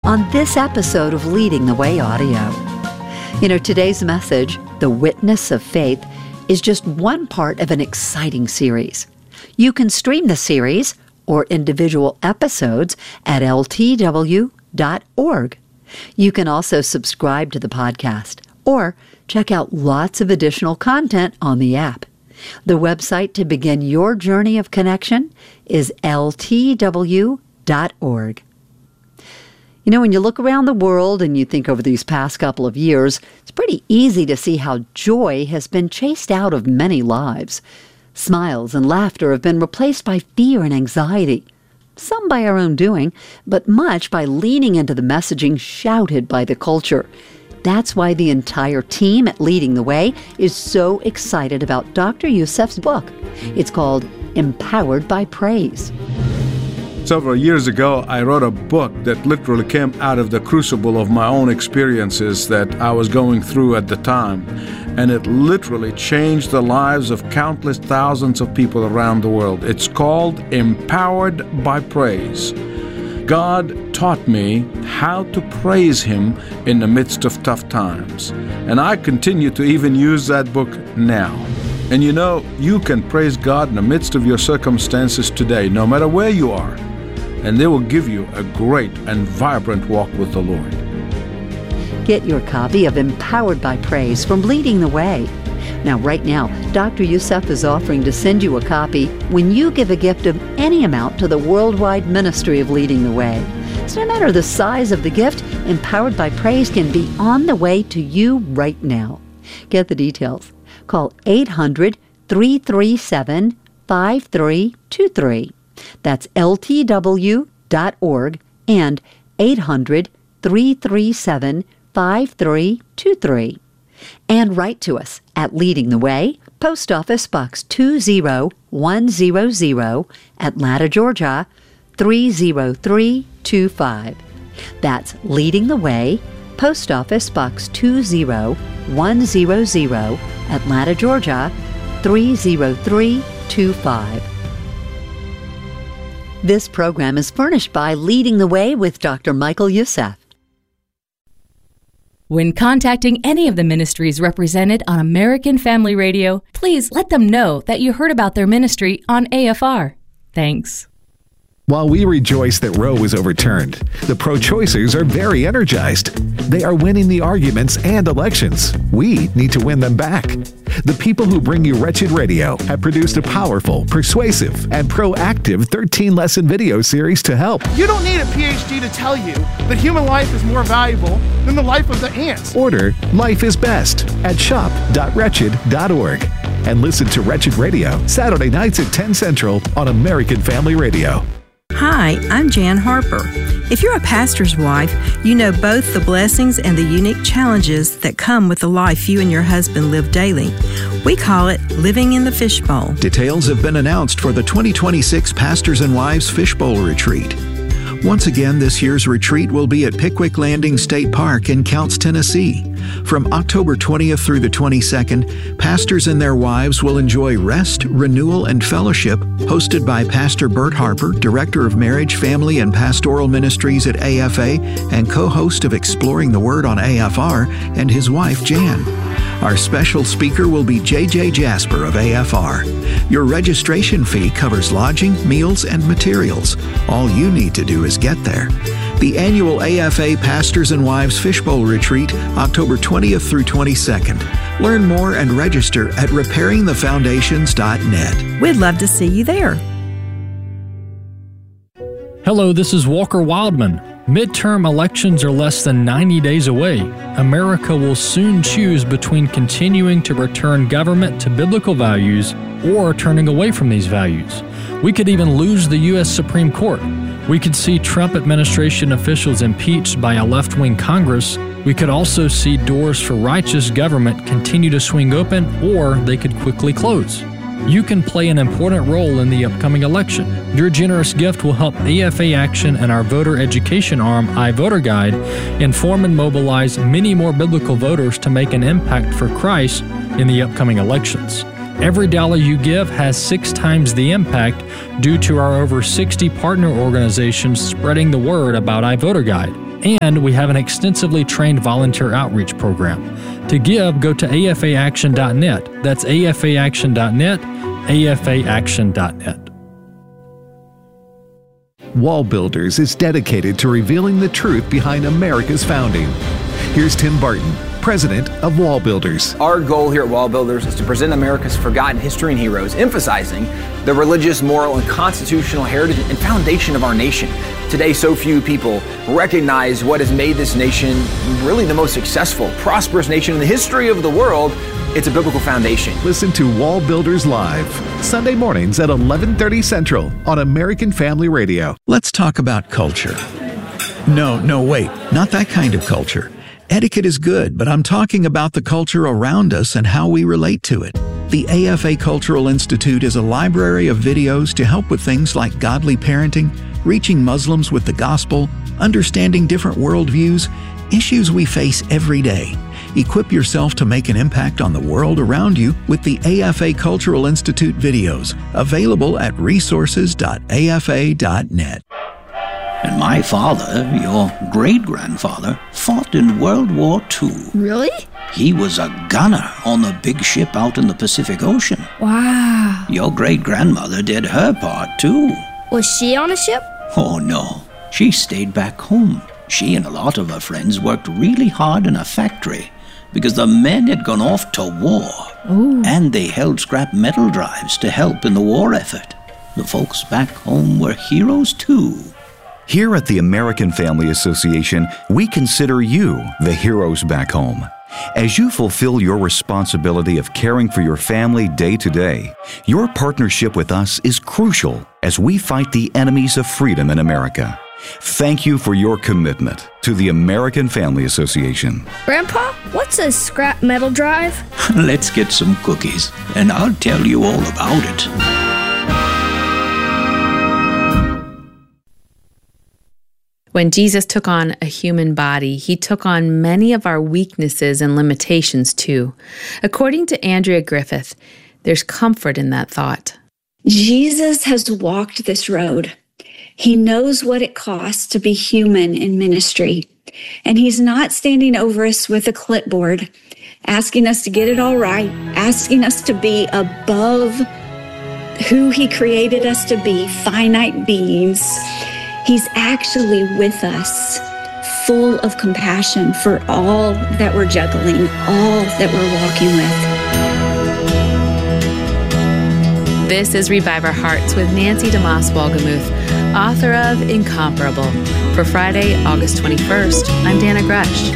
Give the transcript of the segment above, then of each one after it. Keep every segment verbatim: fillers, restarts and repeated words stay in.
on this episode of Leading the Way Audio. You know, today's message, The Witness of Faith, is just one part of an exciting series. You can stream the series or individual episodes at L T W dot org. You can also subscribe to the podcast or check out lots of additional content on the app. The website to begin your journey of connection is L T W dot org. You know, when you look around the world and you think over these past couple of years, it's pretty easy to see how joy has been chased out of many lives. Smiles and laughter have been replaced by fear and anxiety. Some by our own doing, but much by leaning into the messaging shouted by the culture. That's why the entire team at Leading the Way is so excited about Doctor Youssef's book. It's called Empowered by Praise. Several years ago, I wrote a book that literally came out of the crucible of my own experiences that I was going through at the time. And it literally changed the lives of countless thousands of people around the world. It's called Empowered by Praise. God taught me how to praise Him in the midst of tough times. And I continue to even use that book now. And you know, you can praise God in the midst of your circumstances today, no matter where you are. And they will give you a great and vibrant walk with the Lord. Get your copy of Empowered by Praise from Leading the Way. Now, right now, Doctor Youssef is offering to send you a copy when you give a gift of any amount to the worldwide ministry of Leading the Way. So no matter the size of the gift, Empowered by Praise can be on the way to you right now. Get the details. Call eight hundred, three three seven, five three two three. That's L T W dot org and eight hundred, three three seven, five three two three. And write to us at Leading the Way, Post Office Box two zero one zero zero, Atlanta, Georgia, three zero three two five. That's Leading the Way, Post Office Box two zero one zero zero, Atlanta, Georgia, three zero three two five. This program is furnished by Leading the Way with Doctor Michael Youssef. When contacting any of the ministries represented on American Family Radio, please let them know that you heard about their ministry on A F R. Thanks. While we rejoice that Roe was overturned, the pro-choicers are very energized. They are winning the arguments and elections. We need to win them back. The people who bring you Wretched Radio have produced a powerful, persuasive, and proactive thirteen-lesson video series to help. You don't need a P H D to tell you that human life is more valuable than the life of the ants. Order Life is Best at shop dot wretched dot org and listen to Wretched Radio Saturday nights at ten Central on American Family Radio. Hi, I'm Jan Harper. If you're a pastor's wife, you know both the blessings and the unique challenges that come with the life you and your husband live daily. We call it living in the fishbowl. Details have been announced for the twenty twenty-six Pastors and Wives Fishbowl Retreat. Once again, this year's retreat will be at Pickwick Landing State Park in Counce, Tennessee. From October twentieth through the twenty-second, pastors and their wives will enjoy rest, renewal, and fellowship hosted by Pastor Bert Harper, Director of Marriage, Family, and Pastoral Ministries at A F A and co-host of Exploring the Word on A F R, and his wife, Jan. Our special speaker will be J J Jasper of A F R. Your registration fee covers lodging, meals, and materials. All you need to do is get there. The annual A F A Pastors and Wives Fishbowl Retreat, October twentieth through twenty-second. Learn more and register at repairing the foundations dot net. We'd love to see you there. Hello, this is Walker Wildman. Midterm elections are less than ninety days away. America will soon choose between continuing to return government to biblical values or turning away from these values. We could even lose the U S Supreme Court. We could see Trump administration officials impeached by a left-wing Congress. We could also see doors for righteous government continue to swing open, or they could quickly close. You can play an important role in the upcoming election. Your generous gift will help A F A Action and our voter education arm, iVoterGuide, inform and mobilize many more biblical voters to make an impact for Christ in the upcoming elections. Every dollar you give has six times the impact due to our over sixty partner organizations spreading the word about iVoterGuide. And we have an extensively trained volunteer outreach program. To give, go to A F A action dot net. That's A F A action dot net, A F A action dot net. Wall Builders is dedicated to revealing the truth behind America's founding. Here's Tim Barton, president of Wall Builders. Our goal here at Wall Builders is to present America's forgotten history and heroes, emphasizing the religious, moral, and constitutional heritage and foundation of our nation. Today, so few people recognize what has made this nation really the most successful, prosperous nation in the history of the world. It's a biblical foundation. Listen to Wall Builders Live, Sunday mornings at eleven thirty Central on American Family Radio. Let's talk about culture. No, no, wait, not that kind of culture. Etiquette is good, but I'm talking about the culture around us and how we relate to it. The A F A Cultural Institute is a library of videos to help with things like godly parenting, reaching Muslims with the gospel, understanding different worldviews, issues we face every day. Equip yourself to make an impact on the world around you with the A F A Cultural Institute videos, available at resources dot A F A dot net. And my father, your great-grandfather, fought in World War Two. Really? He was a gunner on the big ship out in the Pacific Ocean. Wow. Your great-grandmother did her part, too. Was she on a ship? Oh, no. She stayed back home. She and a lot of her friends worked really hard in a factory because the men had gone off to war. Ooh. And they held scrap metal drives to help in the war effort. The folks back home were heroes, too. Here at the American Family Association, we consider you the heroes back home. As you fulfill your responsibility of caring for your family day to day, your partnership with us is crucial as we fight the enemies of freedom in America. Thank you for your commitment to the American Family Association. Grandpa, what's a scrap metal drive? Let's get some cookies, and I'll tell you all about it. When Jesus took on a human body, he took on many of our weaknesses and limitations too. According to Andrea Griffith, there's comfort in that thought. Jesus has walked this road. He knows what it costs to be human in ministry. And he's not standing over us with a clipboard, asking us to get it all right, asking us to be above who he created us to be, finite beings. He's actually with us, full of compassion for all that we're juggling, all that we're walking with. This is Revive Our Hearts with Nancy DeMoss Wolgemuth, author of Incomparable. For Friday, August twenty-first, I'm Dana Grush.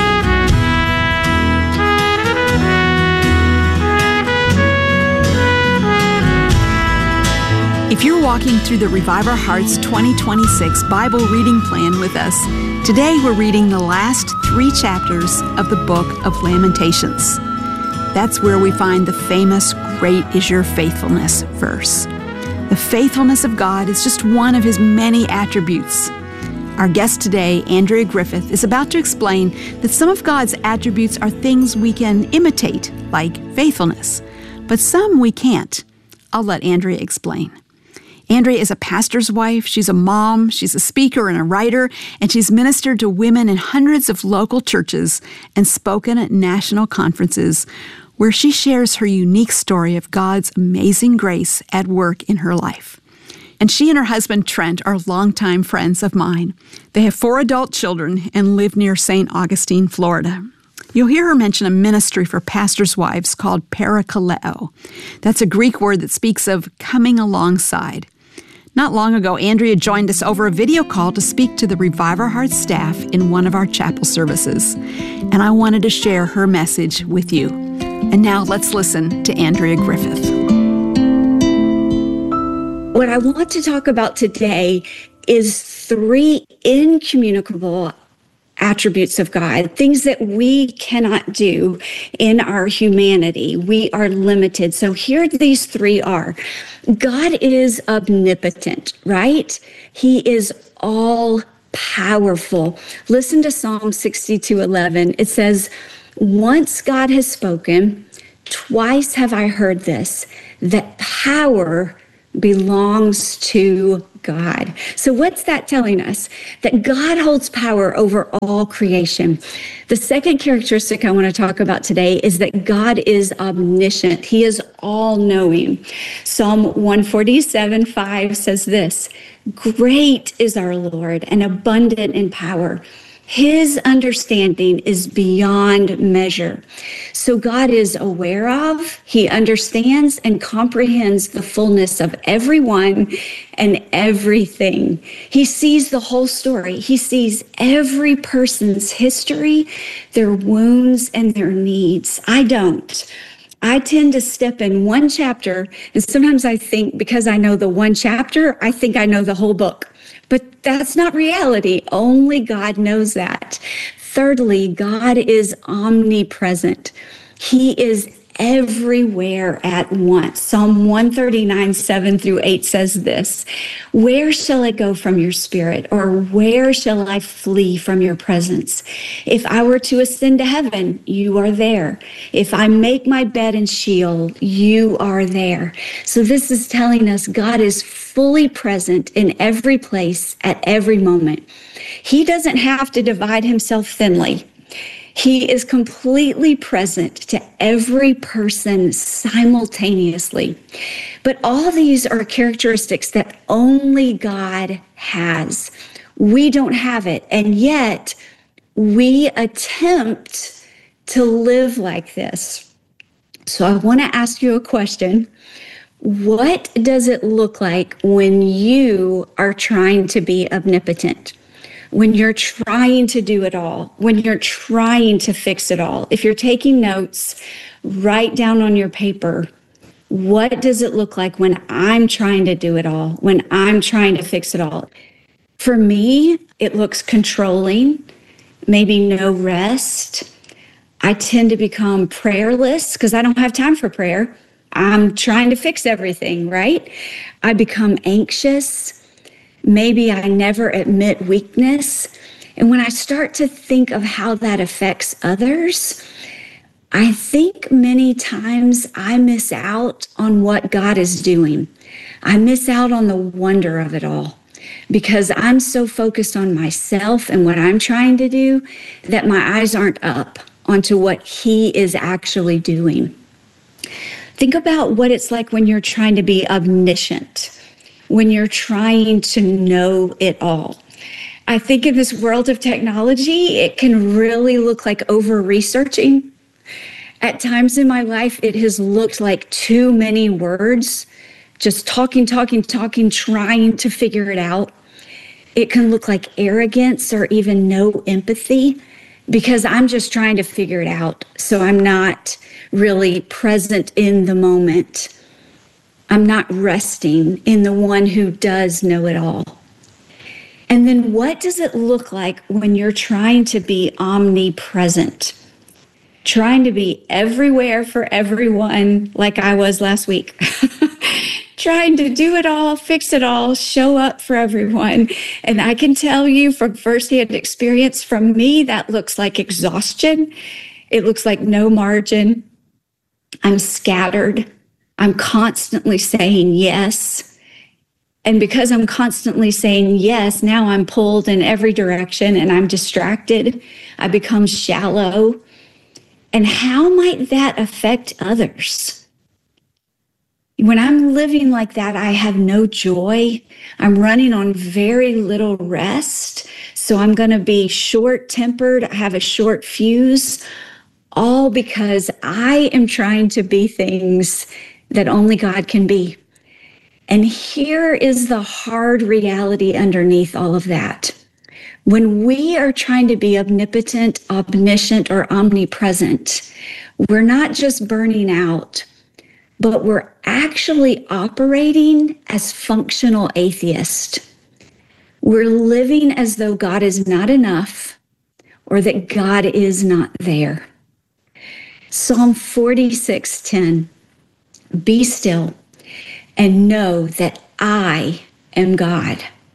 If you're walking through the Revive Our Hearts twenty twenty-six Bible reading plan with us, today we're reading the last three chapters of the book of Lamentations. That's where we find the famous "Great is your faithfulness" verse. The faithfulness of God is just one of his many attributes. Our guest today, Andrea Griffith, is about to explain that some of God's attributes are things we can imitate, like faithfulness, but some we can't. I'll let Andrea explain. Andrea is a pastor's wife, she's a mom, she's a speaker and a writer, and she's ministered to women in hundreds of local churches and spoken at national conferences where she shares her unique story of God's amazing grace at work in her life. And she and her husband, Trent, are longtime friends of mine. They have four adult children and live near Saint Augustine, Florida. You'll hear her mention a ministry for pastors' wives called parakaleo. That's a Greek word that speaks of coming alongside. Not long ago, Andrea joined us over a video call to speak to the Revive Our Hearts staff in one of our chapel services. And I wanted to share her message with you. And now let's listen to Andrea Griffith. What I want to talk about today is three incommunicable attributes of God, things that we cannot do in our humanity. We are limited. So here these three are. God is omnipotent, right? He is all powerful. Listen to Psalm sixty-two eleven. It says, "Once God has spoken, twice have I heard this, that power belongs to God. So what's that telling us? That God holds power over all creation. The second characteristic I want to talk about today is that God is omniscient. He is all-knowing. Psalm one forty-seven, five says this, "Great is our Lord and abundant in power. His understanding is beyond measure." So God is aware of, he understands and comprehends the fullness of everyone and everything. He sees the whole story. He sees every person's history, their wounds, and their needs. I don't. I tend to step in one chapter, and sometimes I think because I know the one chapter, I think I know the whole book. But that's not reality. Only God knows that. Thirdly, God is omnipresent. He is everywhere at once. Psalm one thirty-nine, seven through eight says this, "Where shall I go from your spirit? Or where shall I flee from your presence? If I were to ascend to heaven, you are there. If I make my bed in Sheol, you are there." So this is telling us God is fully present in every place at every moment. He doesn't have to divide himself thinly. He is completely present to every person simultaneously. But all these are characteristics that only God has. We don't have it, and yet we attempt to live like this. So I want to ask you a question. What does it look like when you are trying to be omnipotent? When you're trying to do it all, when you're trying to fix it all? If you're taking notes, write down on your paper, what does it look like when I'm trying to do it all, when I'm trying to fix it all? For me, it looks controlling, maybe no rest. I tend to become prayerless because I don't have time for prayer. I'm trying to fix everything, right? I become anxious. Maybe I never admit weakness. And when I start to think of how that affects others, I think many times I miss out on what God is doing. I miss out on the wonder of it all because I'm so focused on myself and what I'm trying to do that my eyes aren't up onto what He is actually doing. Think about what it's like when you're trying to be omniscient, when you're trying to know it all. I think in this world of technology, it can really look like over-researching. At times in my life, it has looked like too many words, just talking, talking, talking, trying to figure it out. It can look like arrogance or even no empathy because I'm just trying to figure it out, so I'm not really present in the moment. I'm not resting in the one who does know it all. And then what does it look like when you're trying to be omnipresent? Trying to be everywhere for everyone like I was last week. Trying to do it all, fix it all, show up for everyone. And I can tell you from firsthand experience from me, that looks like exhaustion. It looks like no margin. I'm scattered. I'm constantly saying yes. And because I'm constantly saying yes, now I'm pulled in every direction and I'm distracted. I become shallow. And how might that affect others? When I'm living like that, I have no joy. I'm running on very little rest. So I'm going to be short-tempered. I have a short fuse, all because I am trying to be things that only God can be. And here is the hard reality underneath all of that. When we are trying to be omnipotent, omniscient, or omnipresent, we're not just burning out, but we're actually operating as functional atheists. We're living as though God is not enough or that God is not there. Psalm forty-six ten. Be still and know that I am God.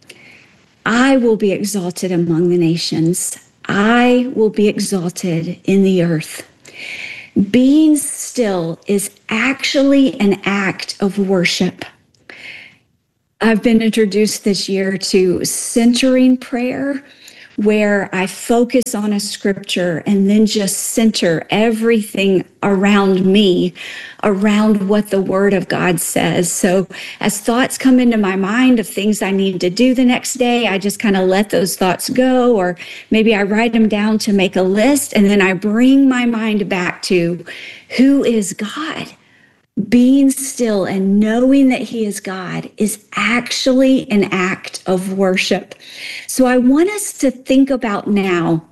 I will be exalted among the nations. I will be exalted in the earth. Being still is actually an act of worship. I've been introduced this year to centering prayer, where I focus on a scripture and then just center everything around me, around what the Word of God says. So as thoughts come into my mind of things I need to do the next day, I just kind of let those thoughts go, or maybe I write them down to make a list, and then I bring my mind back to who is God. Being still and knowing that He is God is actually an act of worship. So I want us to think about now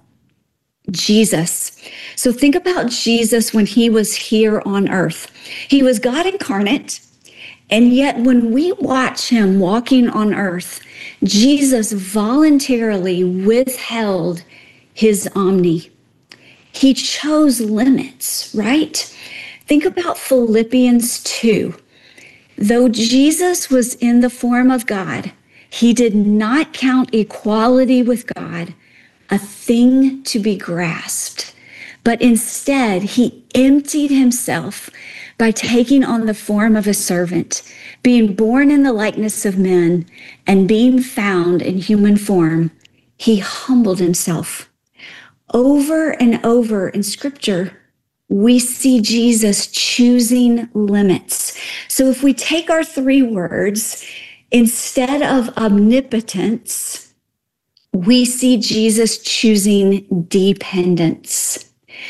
Jesus. So think about Jesus when He was here on earth. He was God incarnate, and yet when we watch Him walking on earth, Jesus voluntarily withheld His omni. He chose limits, right? Think about Philippians two. Though Jesus was in the form of God, He did not count equality with God a thing to be grasped, but instead He emptied Himself by taking on the form of a servant, being born in the likeness of men, and being found in human form. He humbled Himself. Over and over in Scripture, we see Jesus choosing limits. So if we take our three words, instead of omnipotence, we see Jesus choosing dependence.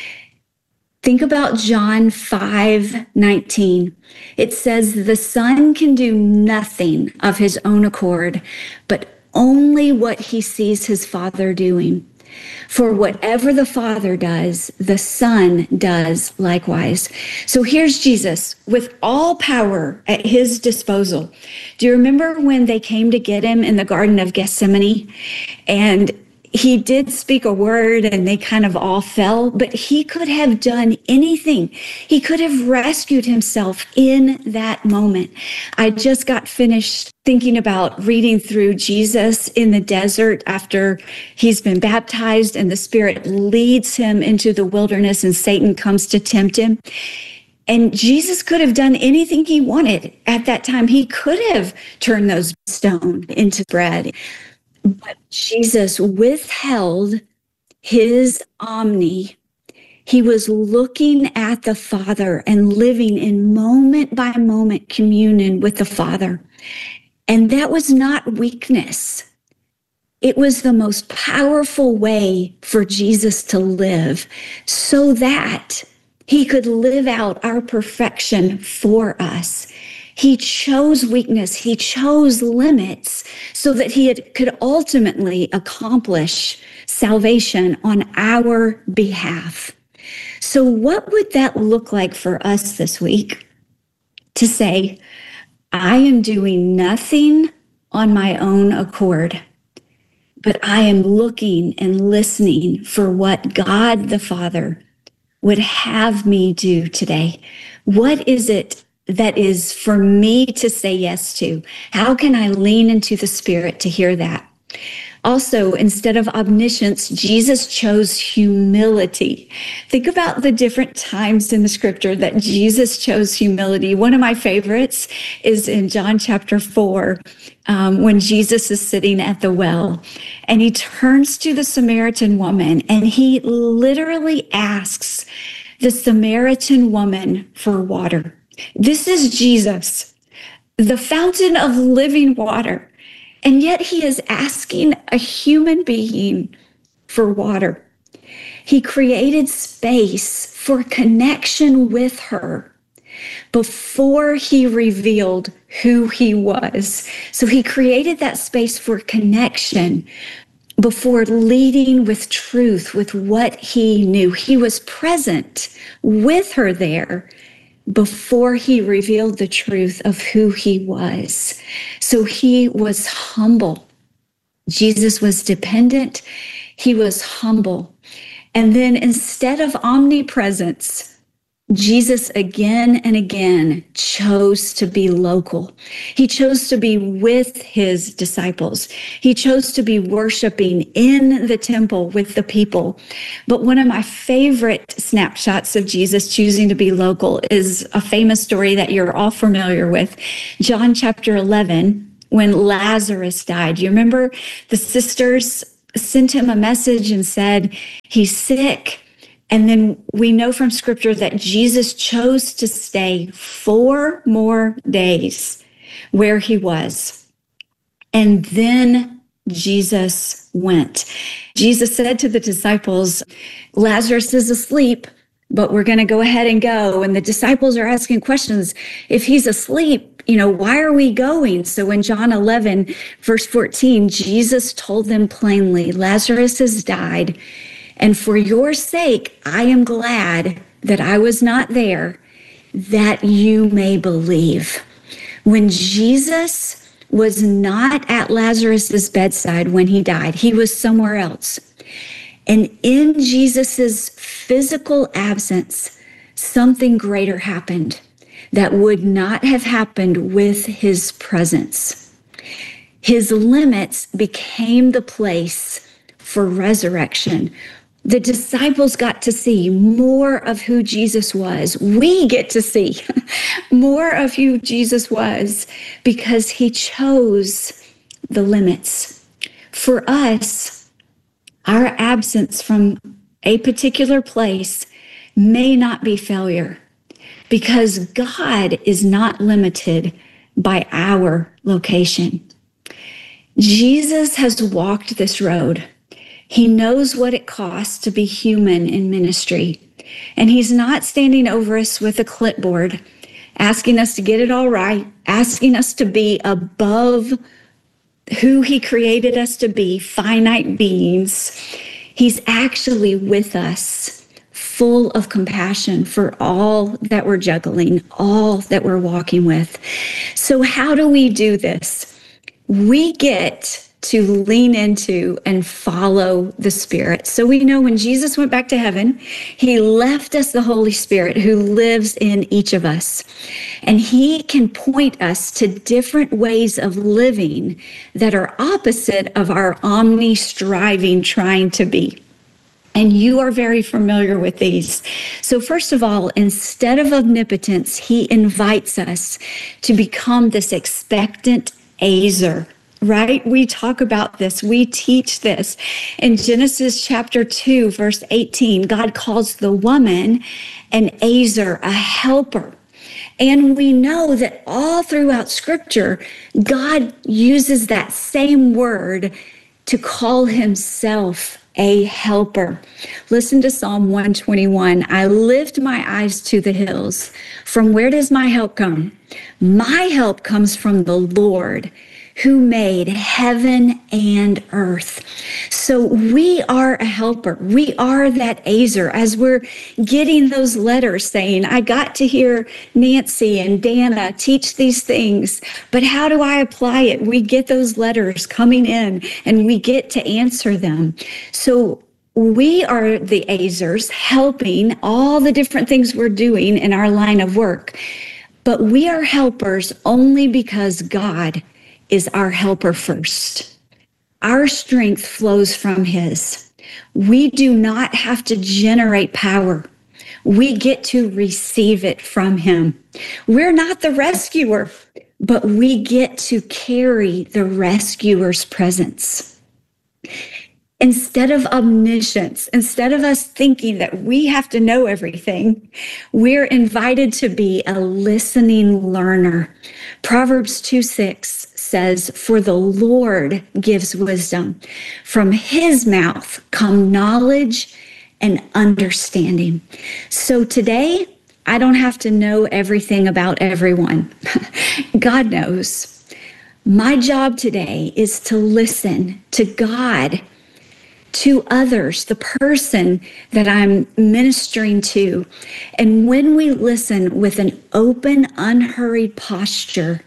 Think about John five nineteen. It says, the Son can do nothing of His own accord, but only what He sees His Father doing. For whatever the Father does, the Son does likewise. So here's Jesus with all power at His disposal. Do you remember when they came to get Him in the Garden of Gethsemane? And He did speak a word and they kind of all fell, but He could have done anything. He could have rescued Himself in that moment. I just got finished thinking about reading through Jesus in the desert after He's been baptized and the Spirit leads Him into the wilderness and Satan comes to tempt Him. And Jesus could have done anything He wanted at that time. He could have turned those stones into bread. But Jesus withheld His omni. He was looking at the Father and living in moment by moment communion with the Father. And that was not weakness. It was the most powerful way for Jesus to live so that He could live out our perfection for us. He chose weakness. He chose limits so that He had, could ultimately accomplish salvation on our behalf. So what would that look like for us this week? To say, I am doing nothing on my own accord, but I am looking and listening for what God the Father would have me do today. What is it that is for me to say yes to? How can I lean into the Spirit to hear that? Also, instead of omniscience, Jesus chose humility. Think about the different times in the Scripture that Jesus chose humility. One of my favorites is in John chapter four, um, when Jesus is sitting at the well, and He turns to the Samaritan woman, and He literally asks the Samaritan woman for water. This is Jesus, the fountain of living water. And yet He is asking a human being for water. He created space for connection with her before He revealed who He was. So He created that space for connection before leading with truth, with what He knew. He was present with her there before He revealed the truth of who He was. So He was humble. Jesus was dependent. He was humble. And then instead of omnipresence, Jesus again and again chose to be local. He chose to be with His disciples. He chose to be worshiping in the temple with the people. But one of my favorite snapshots of Jesus choosing to be local is a famous story that you're all familiar with. John chapter eleven, when Lazarus died. You remember the sisters sent him a message and said, he's sick. And then we know from scripture that Jesus chose to stay four more days where he was. And then Jesus went. Jesus said to the disciples, Lazarus is asleep, but we're going to go ahead and go. And the disciples are asking questions. If he's asleep, you know, why are we going? So in John eleven, verse fourteen, Jesus told them plainly, Lazarus has died. And for your sake, I am glad that I was not there, that you may believe. When Jesus was not at Lazarus's bedside when he died, he was somewhere else. And in Jesus's physical absence, something greater happened that would not have happened with his presence. His limits became the place for resurrection. The disciples got to see more of who Jesus was. We get to see more of who Jesus was because he chose the limits. For us, our absence from a particular place may not be failure because God is not limited by our location. Jesus has walked this road. He knows what it costs to be human in ministry. And he's not standing over us with a clipboard, asking us to get it all right, asking us to be above who he created us to be, finite beings. He's actually with us, full of compassion for all that we're juggling, all that we're walking with. So how do we do this? We get to lean into and follow the Spirit. So we know when Jesus went back to heaven, he left us the Holy Spirit who lives in each of us. And he can point us to different ways of living that are opposite of our omni-striving trying to be. And you are very familiar with these. So first of all, instead of omnipotence, he invites us to become this expectant azer. Right? We talk about this. We teach this. In Genesis chapter two, verse eighteen, God calls the woman an azer, a helper. And we know that all throughout Scripture, God uses that same word to call himself a helper. Listen to Psalm one twenty-one. I lift my eyes to the hills. From where does my help come? My help comes from the Lord, who made heaven and earth. So we are a helper. We are that azer. As we're getting those letters saying, I got to hear Nancy and Dana teach these things, but how do I apply it? We get those letters coming in and we get to answer them. So we are the azers helping all the different things we're doing in our line of work. But we are helpers only because God is our helper first. Our strength flows from his. We do not have to generate power. We get to receive it from him. We're not the rescuer, but we get to carry the rescuer's presence. Instead of omniscience, instead of us thinking that we have to know everything, we're invited to be a listening learner. Proverbs two six says, for the Lord gives wisdom. From his mouth come knowledge and understanding. So today, I don't have to know everything about everyone. God knows. My job today is to listen to God, to others, the person that I'm ministering to. And when we listen with an open, unhurried posture,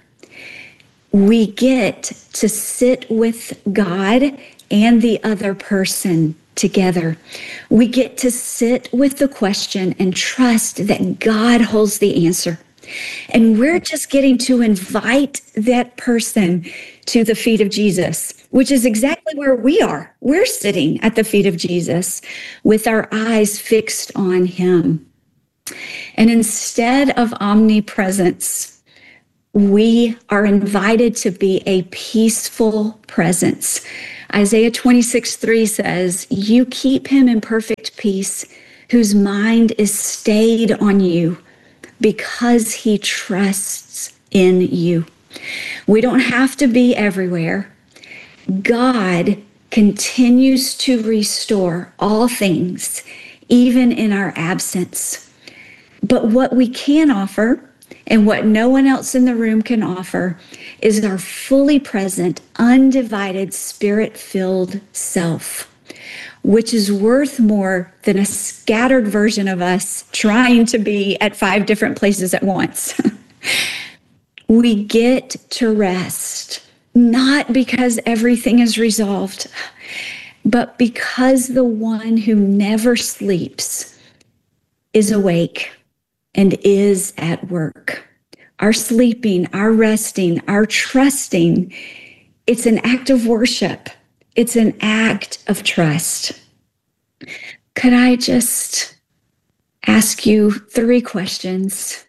we get to sit with God and the other person together. We get to sit with the question and trust that God holds the answer. And we're just getting to invite that person to the feet of Jesus, which is exactly where we are. We're sitting at the feet of Jesus with our eyes fixed on him. And instead of omnipresence, We are invited to be a peaceful presence. Isaiah twenty-six three says, "You keep him in perfect peace, whose mind is stayed on you, because he trusts in you." We don't have to be everywhere. God continues to restore all things, even in our absence. But what we can offer, and what no one else in the room can offer, is our fully present, undivided, spirit-filled self, which is worth more than a scattered version of us trying to be at five different places at once. We get to rest, not because everything is resolved, but because the one who never sleeps is awake and is at work. Our sleeping, our resting, our trusting, it's an act of worship. It's an act of trust. Could I just ask you three questions?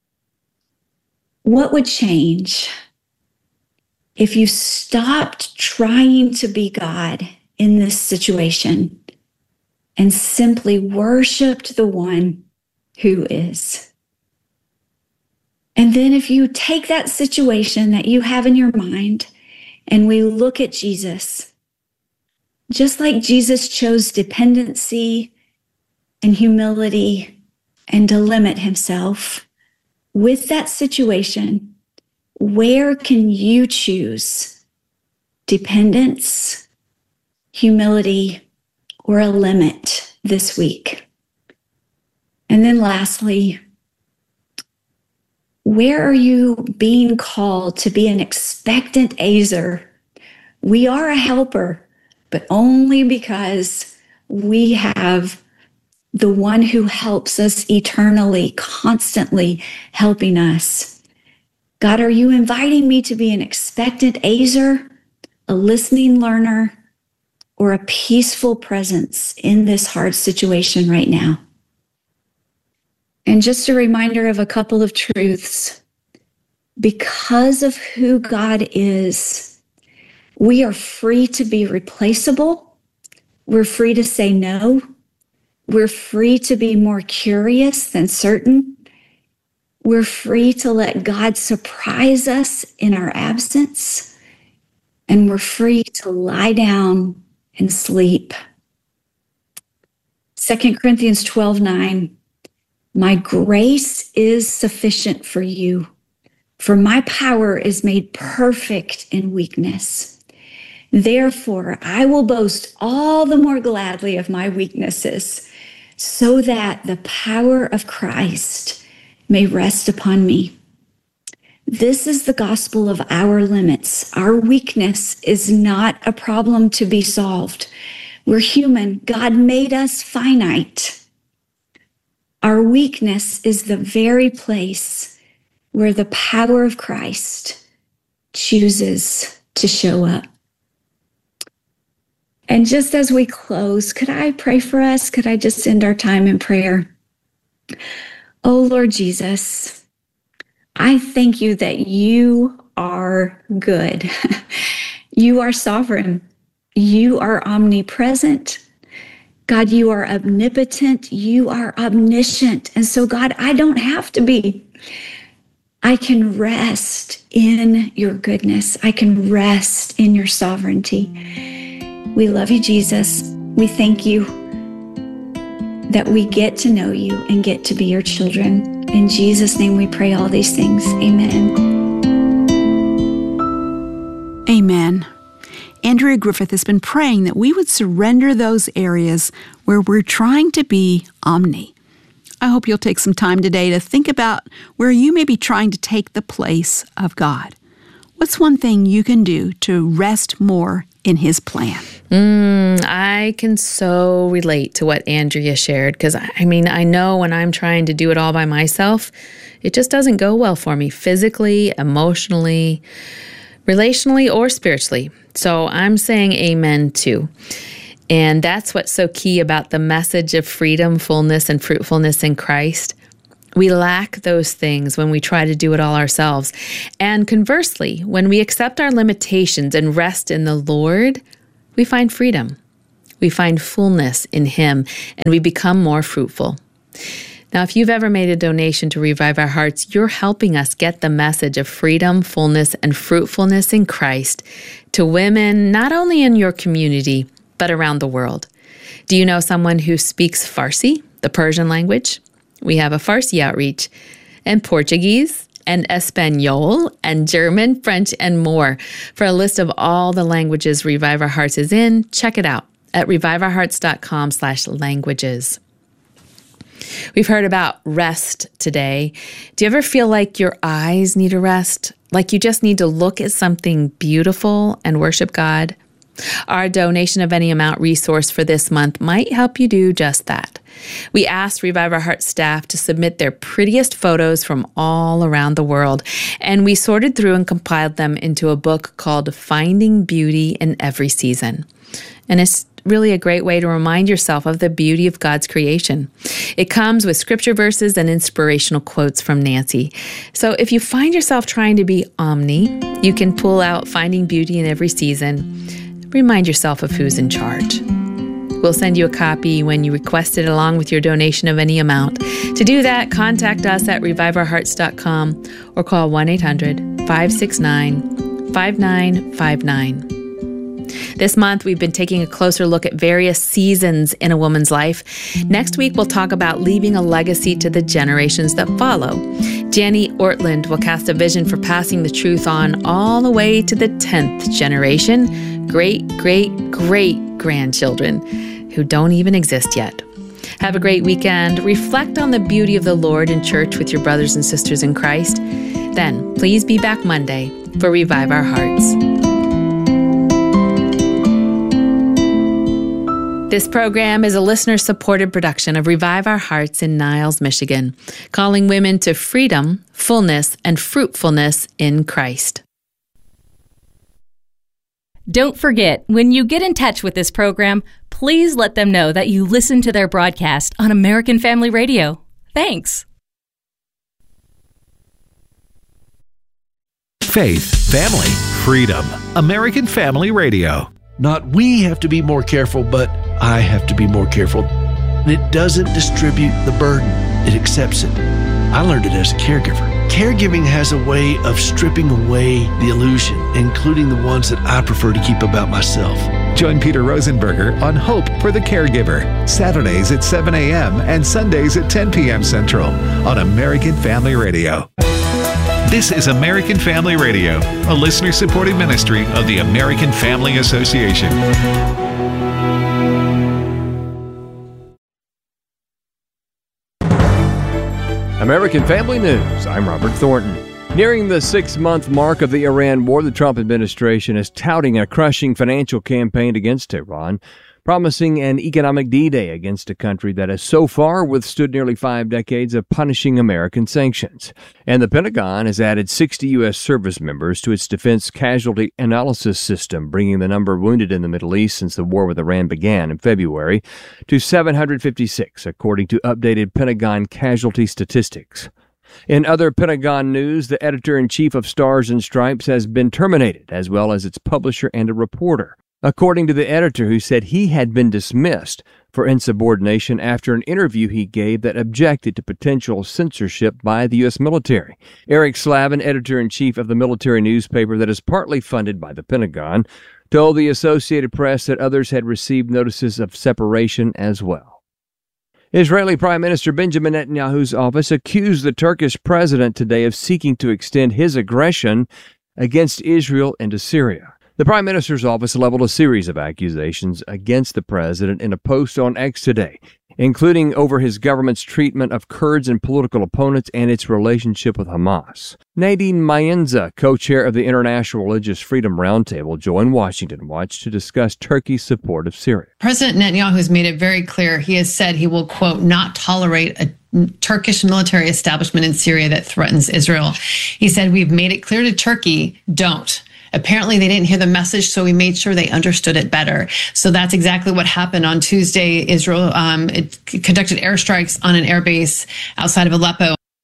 What would change if you stopped trying to be God in this situation and simply worshiped the one who is? And then if you take that situation that you have in your mind and we look at Jesus, just like Jesus chose dependency and humility and to limit himself, with that situation, where can you choose dependence, humility, or a limit this week? And then lastly, where are you being called to be an expectant azer? We are a helper, but only because we have the one who helps us eternally, constantly helping us. God, are you inviting me to be an expectant azer, a listening learner, or a peaceful presence in this hard situation right now? And just a reminder of a couple of truths. Because of who God is, we are free to be replaceable. We're free to say no. We're free to be more curious than certain. We're free to let God surprise us in our absence. And we're free to lie down and sleep. Second Corinthians twelve nine. My grace is sufficient for you, for my power is made perfect in weakness. Therefore, I will boast all the more gladly of my weaknesses, so that the power of Christ may rest upon me. This is the gospel of our limits. Our weakness is not a problem to be solved. We're human. God made us finite. Our weakness is the very place where the power of Christ chooses to show up. And just as we close, could I pray for us? Could I just end our time in prayer? Oh, Lord Jesus, I thank you that you are good. You are sovereign. You are omnipresent. God, you are omnipotent. You are omniscient. And so, God, I don't have to be. I can rest in your goodness. I can rest in your sovereignty. We love you, Jesus. We thank you that we get to know you and get to be your children. In Jesus' name we pray all these things. Amen. Amen. Andrea Griffith has been praying that we would surrender those areas where we're trying to be omni. I hope you'll take some time today to think about where you may be trying to take the place of God. What's one thing you can do to rest more in His plan? Mm, I can so relate to what Andrea shared, because, I mean, I know when I'm trying to do it all by myself, it just doesn't go well for me physically, emotionally, relationally, or spiritually. So I'm saying amen too. And that's what's so key about the message of freedom, fullness, and fruitfulness in Christ. We lack those things when we try to do it all ourselves. And conversely, when we accept our limitations and rest in the Lord, we find freedom. We find fullness in Him, and we become more fruitful. Now, if you've ever made a donation to Revive Our Hearts, you're helping us get the message of freedom, fullness, and fruitfulness in Christ to women, not only in your community, but around the world. Do you know someone who speaks Farsi, the Persian language? We have a Farsi outreach, and Portuguese, and Espanol, and German, French, and more. For a list of all the languages Revive Our Hearts is in, check it out at reviveourhearts.com slash languages. We've heard about rest today. Do you ever feel like your eyes need a rest? Like you just need to look at something beautiful and worship God? Our donation of any amount resource for this month might help you do just that. We asked Revive Our Hearts staff to submit their prettiest photos from all around the world, and we sorted through and compiled them into a book called Finding Beauty in Every Season. And it's really a great way to remind yourself of the beauty of God's creation. It comes with scripture verses and inspirational quotes from Nancy. So if you find yourself trying to be omni, you can pull out Finding Beauty in Every Season. Remind yourself of who's in charge. We'll send you a copy when you request it along with your donation of any amount. To do that, contact us at revive our hearts dot com or call one eight hundred, five six nine, five nine five nine. This month, we've been taking a closer look at various seasons in a woman's life. Next week, we'll talk about leaving a legacy to the generations that follow. Jenny Ortland will cast a vision for passing the truth on all the way to the tenth generation, great, great, great grandchildren who don't even exist yet. Have a great weekend. Reflect on the beauty of the Lord in church with your brothers and sisters in Christ. Then, please be back Monday for Revive Our Hearts. This program is a listener-supported production of Revive Our Hearts in Niles, Michigan, calling women to freedom, fullness, and fruitfulness in Christ. Don't forget, when you get in touch with this program, please let them know that you listen to their broadcast on American Family Radio. Thanks. Faith, family, freedom. American Family Radio. Not we have to be more careful, but I have to be more careful. And it doesn't distribute the burden. It accepts it. I learned it as a caregiver. Caregiving has a way of stripping away the illusion, including the ones that I prefer to keep about myself. Join Peter Rosenberger on Hope for the Caregiver, Saturdays at seven a.m. and Sundays at ten p.m. Central on American Family Radio. This is American Family Radio, a listener-supported ministry of the American Family Association. American Family News, I'm Robert Thornton. Nearing the six-month mark of the Iran war, the Trump administration is touting a crushing financial campaign against Iran, promising an economic D-Day against a country that has so far withstood nearly five decades of punishing American sanctions. And the Pentagon has added sixty U S service members to its defense casualty analysis system, bringing the number wounded in the Middle East since the war with Iran began in February to seven hundred fifty-six, according to updated Pentagon casualty statistics. In other Pentagon news, the editor-in-chief of Stars and Stripes has been terminated, as well as its publisher and a reporter, according to the editor, who said he had been dismissed for insubordination after an interview he gave that objected to potential censorship by the U S military. Eric Slavin, editor-in-chief of the military newspaper that is partly funded by the Pentagon, told the Associated Press that others had received notices of separation as well. Israeli Prime Minister Benjamin Netanyahu's office accused the Turkish president today of seeking to extend his aggression against Israel into Syria. The Prime Minister's office leveled a series of accusations against the president in a post on X today, including over his government's treatment of Kurds and political opponents and its relationship with Hamas. Nadine Mayenza, co-chair of the International Religious Freedom Roundtable, joined Washington Watch to discuss Turkey's support of Syria. President Netanyahu has made it very clear. He has said he will, quote, not tolerate a Turkish military establishment in Syria that threatens Israel. He said, we've made it clear to Turkey, don't. Apparently, they didn't hear the message, so we made sure they understood it better. So that's exactly what happened on Tuesday. Israel um, it conducted airstrikes on an airbase outside of Aleppo.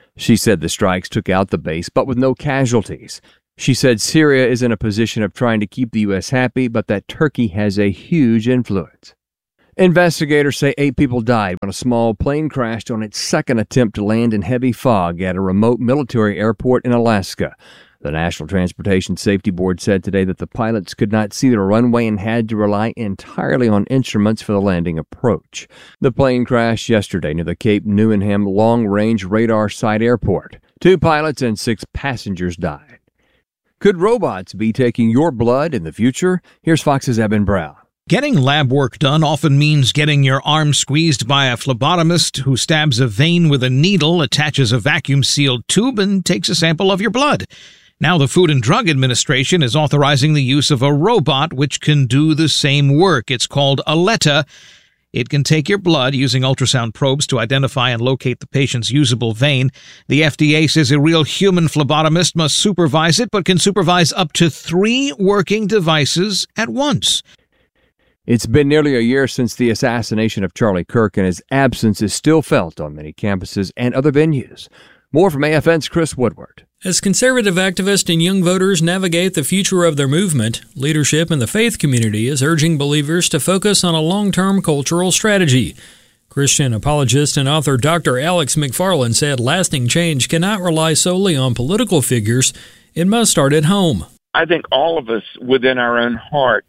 She said the strikes took out the base, but with no casualties. She said Syria is in a position of trying to keep the U S happy, but that Turkey has a huge influence. Investigators say eight people died when a small plane crashed on its second attempt to land in heavy fog at a remote military airport in Alaska. The National Transportation Safety Board said today that the pilots could not see the runway and had to rely entirely on instruments for the landing approach. The plane crashed yesterday near the Cape Newenham Long-Range Radar Site Airport. Two pilots and six passengers died. Could robots be taking your blood in the future? Here's Fox's Eben Brown. Getting lab work done often means getting your arm squeezed by a phlebotomist who stabs a vein with a needle, attaches a vacuum-sealed tube, and takes a sample of your blood. Now the Food and Drug Administration is authorizing the use of a robot which can do the same work. It's called Aletta. It can take your blood using ultrasound probes to identify and locate the patient's usable vein. The F D A says a real human phlebotomist must supervise it, but can supervise up to three working devices at once. It's been nearly a year since the assassination of Charlie Kirk, and his absence is still felt on many campuses and other venues. More from A F N's Chris Woodward. As conservative activists and young voters navigate the future of their movement, leadership in the faith community is urging believers to focus on a long-term cultural strategy. Christian apologist and author Doctor Alex McFarland said lasting change cannot rely solely on political figures. It must start at home. I think all of us within our own heart,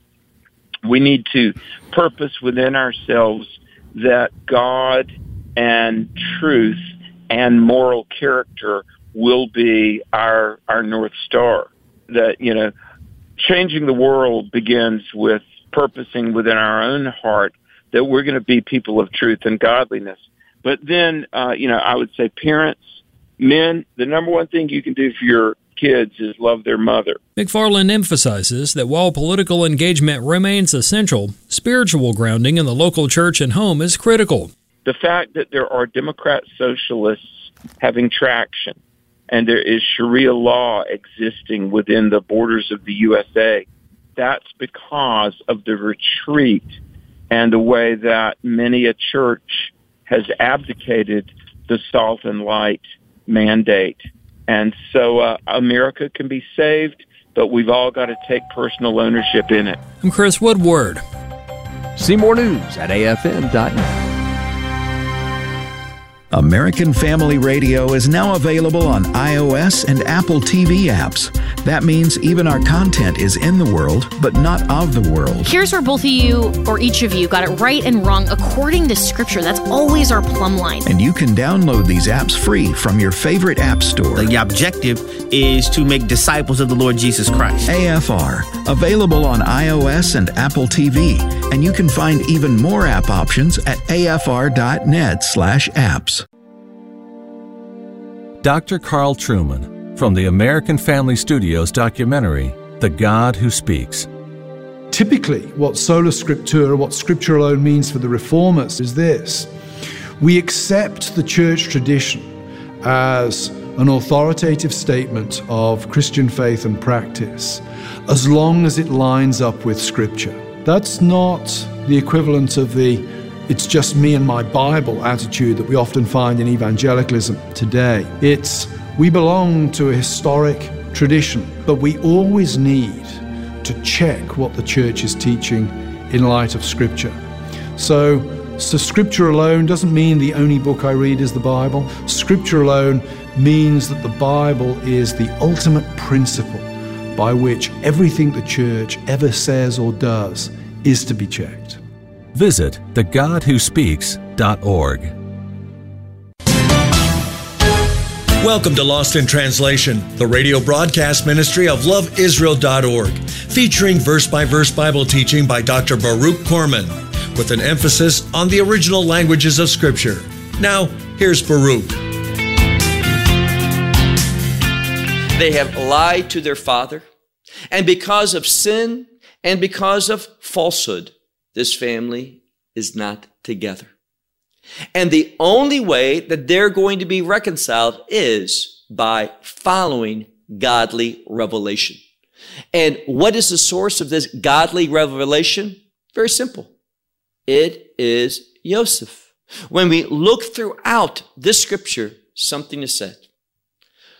we need to purpose within ourselves that God and truth and moral character will be our our North Star. That, you know, changing the world begins with purposing within our own heart that we're going to be people of truth and godliness. But then, uh, you know, I would say parents, men, the number one thing you can do for your kids is love their mother. McFarland emphasizes that while political engagement remains essential, spiritual grounding in the local church and home is critical. The fact that there are Democrat socialists having traction and there is Sharia law existing within the borders of the U S A, that's because of the retreat and the way that many a church has abdicated the salt and light mandate. And so uh, America can be saved, but we've all got to take personal ownership in it. I'm Chris Woodward. See more news at A F N dot net. American Family Radio is now available on iOS and Apple T V apps. That means even our content is in the world, but not of the world. Here's where both of you, or each of you, got it right and wrong according to Scripture. That's always our plumb line. And you can download these apps free from your favorite app store. The objective is to make disciples of the Lord Jesus Christ. A F R, available on iOS and Apple T V. And you can find even more app options at A F R dot net slash apps. Doctor Carl Trueman from the American Family Studios documentary, The God Who Speaks. Typically, what sola scriptura, what Scripture alone means for the reformers is this. We accept the church tradition as an authoritative statement of Christian faith and practice as long as it lines up with Scripture. That's not the equivalent of the "it's just me and my Bible" attitude that we often find in evangelicalism today. It's we belong to a historic tradition, but we always need to check what the church is teaching in light of Scripture. So, so Scripture alone doesn't mean the only book I read is the Bible. Scripture alone means that the Bible is the ultimate principle by which everything the church ever says or does is to be checked. Visit the god who speaks dot org. Welcome to Lost in Translation, the radio broadcast ministry of love israel dot org, featuring verse-by-verse Bible teaching by Doctor Baruch Korman, with an emphasis on the original languages of Scripture. Now, here's Baruch. They have lied to their father, and because of sin and because of falsehood, this family is not together. And the only way that they're going to be reconciled is by following godly revelation. And what is the source of this godly revelation? Very simple. It is Joseph. When we look throughout this scripture, something is said.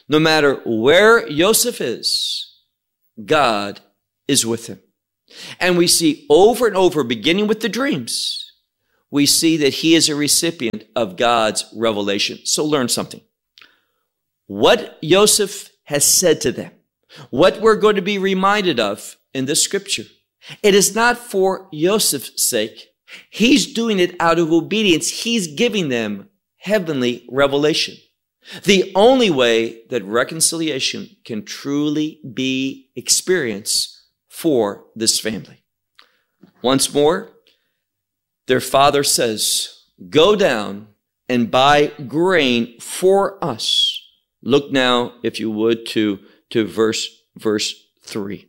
No matter where Joseph is, God is with him. And we see over and over, beginning with the dreams, we see that he is a recipient of God's revelation. So learn something. What Joseph has said to them, what we're going to be reminded of in this scripture, it is not for Joseph's sake. He's doing it out of obedience. He's giving them heavenly revelation. The only way that reconciliation can truly be experienced for this family. Once more, their father says, go down and buy grain for us. Look now, if you would, to, to verse, verse three.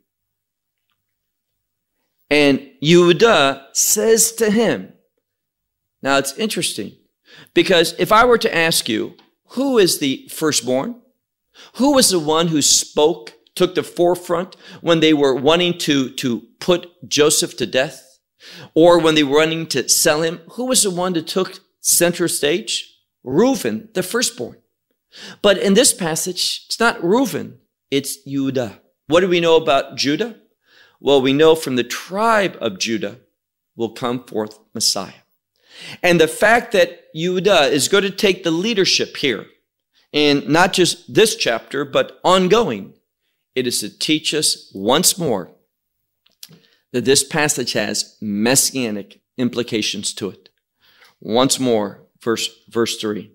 And Yehudah says to him, now it's interesting, because if I were to ask you, who is the firstborn? Who was the one who spoke, took the forefront when they were wanting to, to put Joseph to death? Or when they were wanting to sell him? Who was the one that took center stage? Reuben, the firstborn. But in this passage, it's not Reuben, it's Yehudah. What do we know about Judah? Well, we know from the tribe of Judah will come forth Messiah. And the fact that Yehudah is going to take the leadership here, and not just this chapter, but ongoing, it is to teach us once more that this passage has messianic implications to it. Once more, verse, verse three.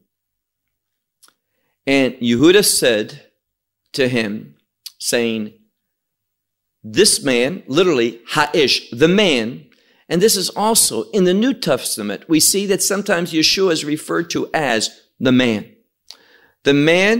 And Yehudah said to him, saying, this man, literally, Ha'ish, the man, and this is also in the New Testament, we see that sometimes Yeshua is referred to as the man. The man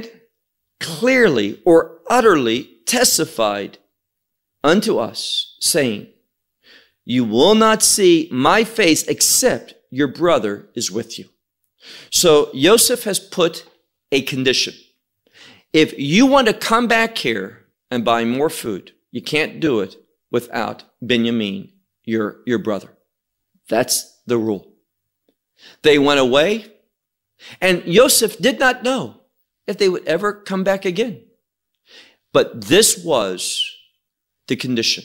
clearly or utterly testified unto us, saying, you will not see my face except your brother is with you. So Joseph has put a condition. If you want to come back here and buy more food, you can't do it without Benjamin, your, your brother. That's the rule. They went away, and Joseph did not know if they would ever come back again. But this was the condition.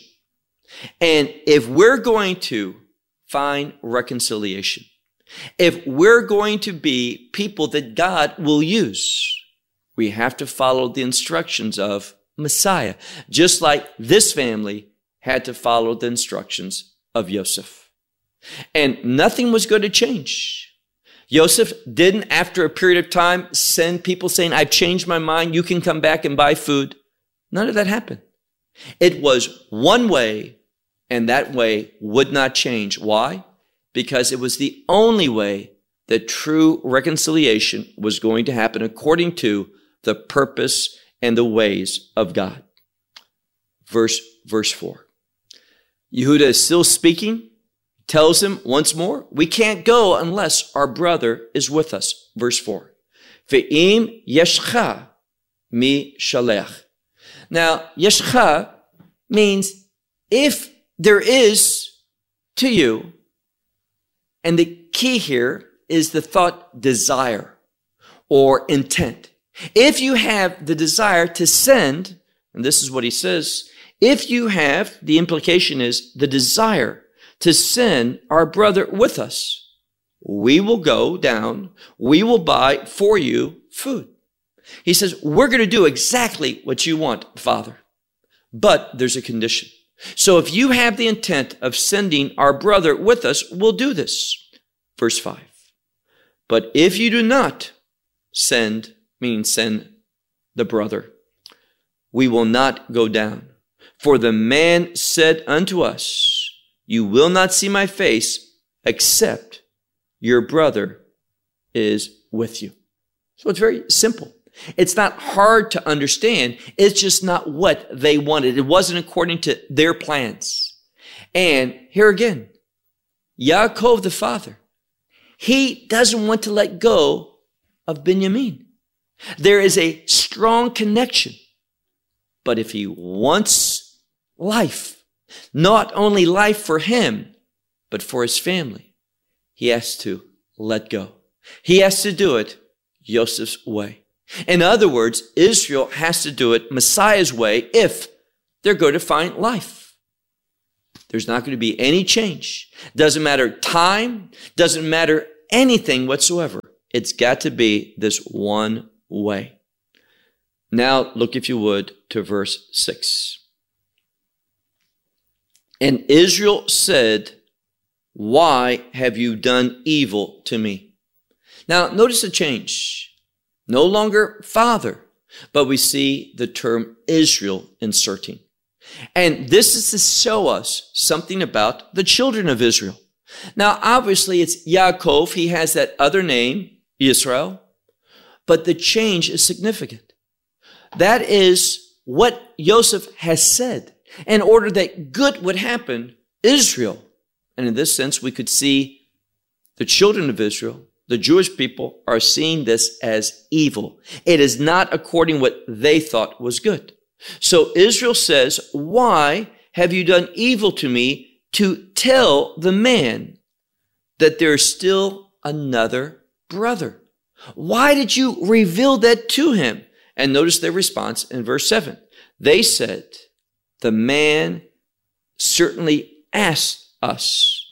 And if we're going to find reconciliation, if we're going to be people that God will use, we have to follow the instructions of Messiah, just like this family had to follow the instructions of Joseph. And nothing was going to change. Joseph didn't, after a period of time, send people saying, I've changed my mind, you can come back and buy food. None of that happened. It was one way, and that way would not change. Why? Because it was the only way that true reconciliation was going to happen according to the purpose and the ways of God. Verse, verse four. Yehudah is still speaking, tells him once more, we can't go unless our brother is with us. Verse four. Ve'im yeshcha mi shalech. Now, yeshcha means if there is to you, and the key here is the thought desire or intent. If you have the desire to send, and this is what he says, if you have, the implication is the desire to send our brother with us, we will go down, we will buy for you food. He says, we're going to do exactly what you want, Father, but there's a condition. So if you have the intent of sending our brother with us, we'll do this. Verse five. But if you do not send, meaning send the brother, we will not go down. For the man said unto us, you will not see my face except your brother is with you. So it's very simple. It's not hard to understand. It's just not what they wanted. It wasn't according to their plans. And here again, Yaakov the father, he doesn't want to let go of Benjamin. There is a strong connection. But if he wants life, not only life for him, but for his family, he has to let go. He has to do it Joseph's way. In other words, Israel has to do it Messiah's way if they're going to find life. There's not going to be any change. Doesn't matter time, doesn't matter anything whatsoever. It's got to be this one way. Now look, if you would, to verse six. And Israel said, why have you done evil to me? Now notice a change. No longer father, but we see the term Israel inserting. And this is to show us something about the children of Israel. Now, obviously, it's Yaakov. He has that other name, Israel. But the change is significant. That is what Joseph has said. In order that good would happen, Israel, and in this sense, we could see the children of Israel, the Jewish people, are seeing this as evil. It is not according what they thought was good. So Israel says, why have you done evil to me to tell the man that there's still another brother? Why did you reveal that to him? And notice their response in verse seven. They said, the man certainly asked us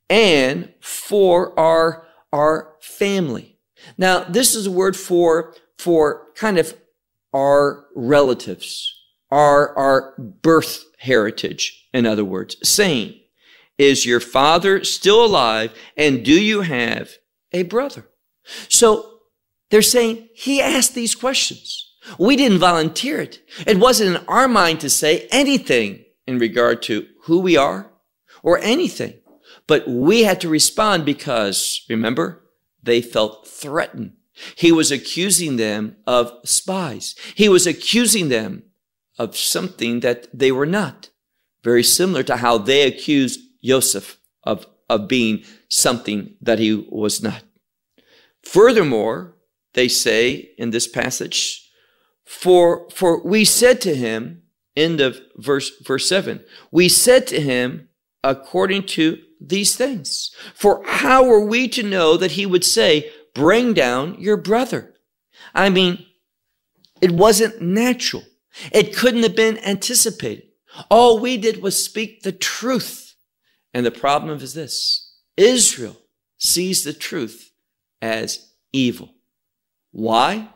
and for our, our family. Now, this is a word for, for kind of our relatives. Our, our birth heritage, in other words, saying, is your father still alive, and do you have a brother? So they're saying he asked these questions. We didn't volunteer it. It wasn't in our mind to say anything in regard to who we are or anything. But we had to respond because, remember, they felt threatened. He was accusing them of spies. He was accusing them of something that they were not. Very similar to how they accused Joseph of, of being something that he was not. Furthermore, they say in this passage, for, for we said to him, end of verse, verse seven, we said to him according to these things. For how were we to know that he would say, bring down your brother? I mean, it wasn't natural. It couldn't have been anticipated. All we did was speak the truth. And the problem is this. Israel sees the truth as evil. Why?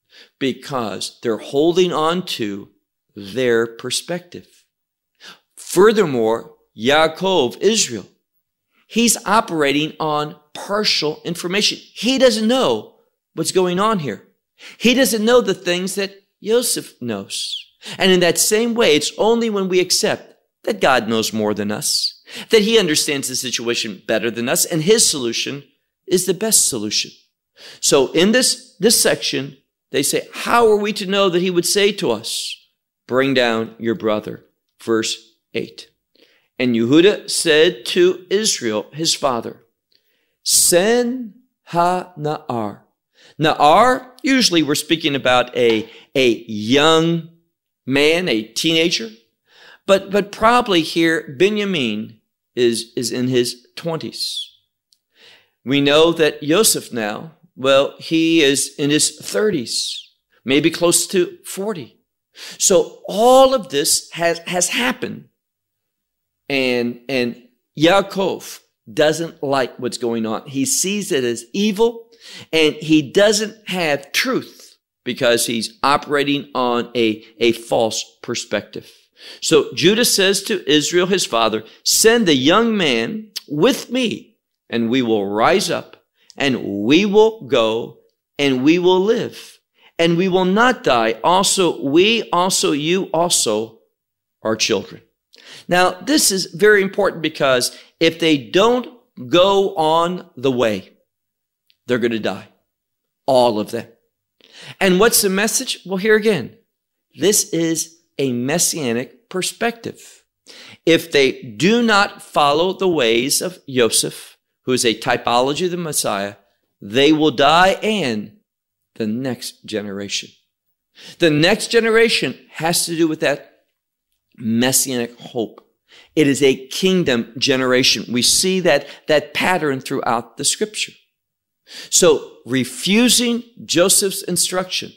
Because they're holding on to their perspective. Furthermore, Yaakov, Israel, he's operating on partial information. He doesn't know what's going on here. He doesn't know the things that Joseph knows. And in that same way, it's only when we accept that God knows more than us, that he understands the situation better than us, and his solution is the best solution. So in this, this section, they say, how are we to know that he would say to us, bring down your brother? Verse eight. And Yehuda said to Israel, his father, Sen ha-na'ar. Na'ar, usually we're speaking about a, a young man, a teenager. But, but probably here, Benjamin is, is in his twenties. We know that Joseph now, well, he is in his thirties, maybe close to forty. So all of this has, has happened. And, and Yaakov doesn't like what's going on. He sees it as evil, and he doesn't have truth because he's operating on a, a false perspective. So Judah says to Israel, his father, send the young man with me, and we will rise up, and we will go, and we will live, and we will not die. Also, we, also you, also our children. Now, this is very important because if they don't go on the way, they're going to die. All of them. And what's the message? Well, here again, this is a messianic perspective. If they do not follow the ways of Joseph, who is a typology of the Messiah, they will die, and the next generation. The next generation has to do with that messianic hope. It is a kingdom generation. We see that, that pattern throughout the scripture. So refusing Joseph's instruction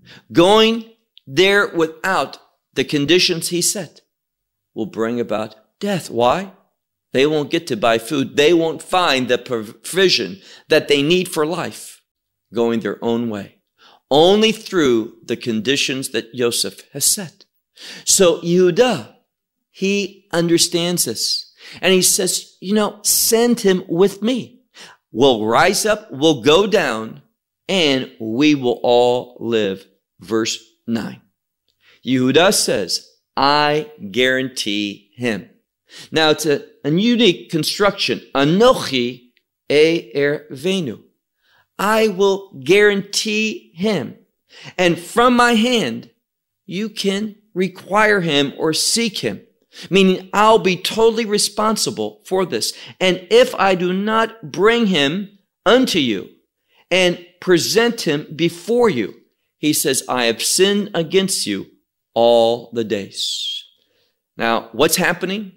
Going there without the conditions he set will bring about death. Why? They won't get to buy food. They won't find the provision that they need for life going their own way. Only through the conditions that Joseph has set. So Yehudah, he understands this. And he says, you know, send him with me. We'll rise up, we'll go down, and we will all live. Verse nine. Yehudah says, I guarantee him. Now, it's a, a unique construction. Anochi e'ervenu. I will guarantee him. And from my hand, you can require him or seek him. Meaning, I'll be totally responsible for this. And if I do not bring him unto you and present him before you, he says, I have sinned against you all the days. Now, what's happening?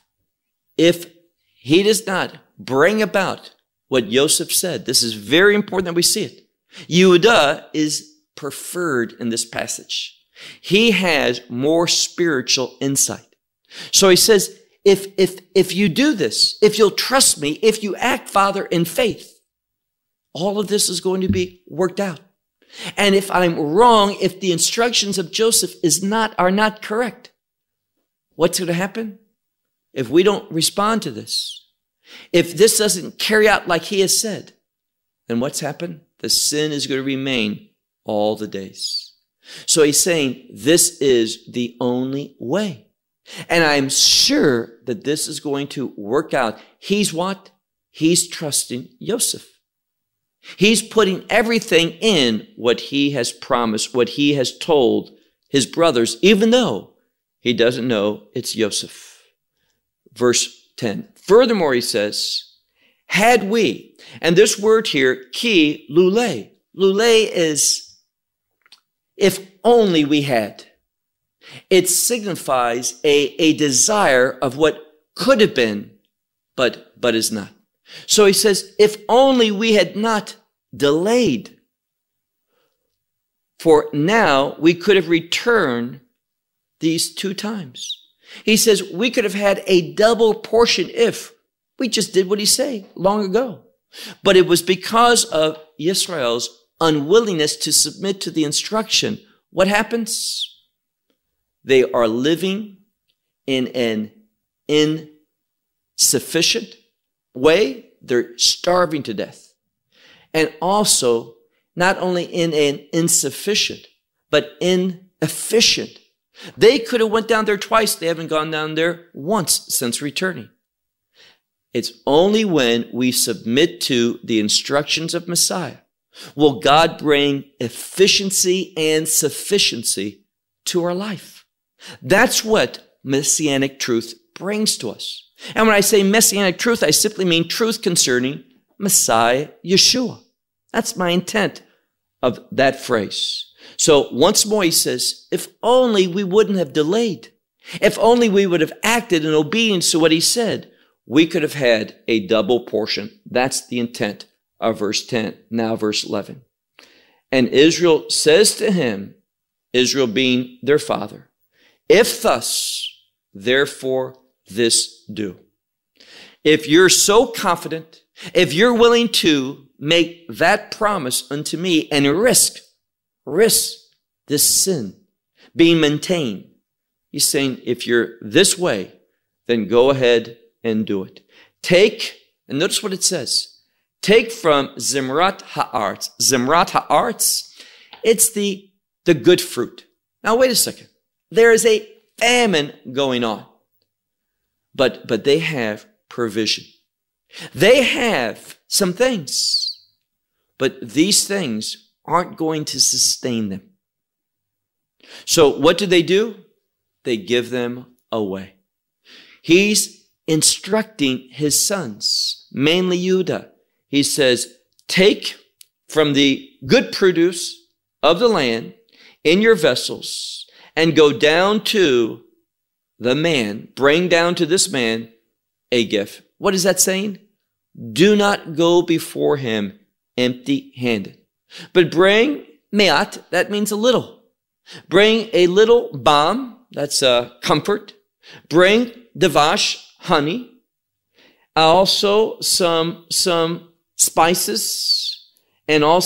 If he does not bring about what Joseph said, this is very important that we see it. Yehudah is preferred in this passage. He has more spiritual insight. So he says, if, if, if you do this, if you'll trust me, if you act, Father, in faith, all of this is going to be worked out. And if I'm wrong, if the instructions of Joseph is not, are not correct, what's going to happen? If we don't respond to this, if this doesn't carry out like he has said, then what's happened? The sin is going to remain all the days. So he's saying this is the only way. And I'm sure that this is going to work out. He's what? He's trusting Joseph. He's putting everything in what he has promised, what he has told his brothers, even though he doesn't know it's Joseph. Verse ten. Furthermore, he says, had we, and this word here, ki lule, lule is if only we had. It signifies a, a desire of what could have been, but, but is not. So he says, if only we had not delayed, for now we could have returned these two times. He says we could have had a double portion if we just did what he said long ago. But it was because of Israel's unwillingness to submit to the instruction. What happens? They are living in an insufficient way. They're starving to death. And also, not only in an insufficient, but inefficient. They could have went down there twice. They haven't gone down there once since returning. It's only when we submit to the instructions of Messiah will God bring efficiency and sufficiency to our life. That's what messianic truth brings to us. And when I say messianic truth, I simply mean truth concerning Messiah Yeshua. That's my intent of that phrase. So once more he says, if only we wouldn't have delayed, if only we would have acted in obedience to what he said, we could have had a double portion. That's the intent of verse ten. Now verse eleven. And Israel says to him, Israel being their father, if thus, therefore this do. If you're so confident, if you're willing to make that promise unto me and risk, risk this sin being maintained, he's saying, if you're this way, then go ahead and do it. Take, and notice what it says, take from Zimrat Ha'arts. Zimrat Ha'arts, it's the, the good fruit. Now wait a second. There is a famine going on, but, but they have provision. They have some things, but these things aren't going to sustain them. So what do they do? They give them away. He's instructing his sons, mainly Yehudah. He says, take from the good produce of the land in your vessels and go down to the man, bring down to this man a gift. What is that saying? Do not go before him empty-handed, but bring me'at, that means a little. Bring a little balm, that's uh, comfort. Bring davash, honey. Also some, some spices, and also